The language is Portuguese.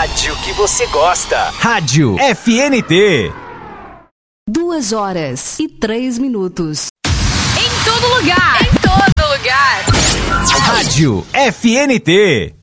rádio que você gosta. Rádio FNT. 2h03. Em todo lugar. Em todo lugar. Rádio FNT.